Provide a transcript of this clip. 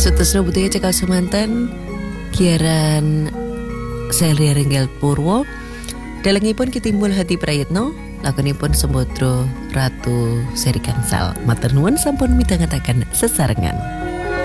Sutresna budaya cekal semanten kiaran Selri Renggel Purwo dalengipun kitimbul hati prayitno lakonipun Sembodro Ratu Seri Kangsal. Matur nuwun sampun midhangetaken sesarengan.